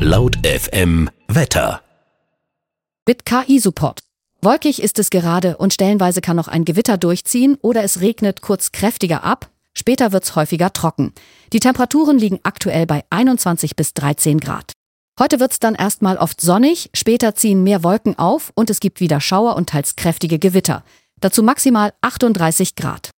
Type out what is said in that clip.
Laut FM Wetter. Mit KI-Support. Wolkig ist es gerade und stellenweise kann noch ein Gewitter durchziehen oder es regnet kurz kräftiger ab. Später wird's häufiger trocken. Die Temperaturen liegen aktuell bei 21 bis 13 Grad. Heute wird's dann erstmal oft sonnig, später ziehen mehr Wolken auf und es gibt wieder Schauer und teils kräftige Gewitter. Dazu maximal 38 Grad.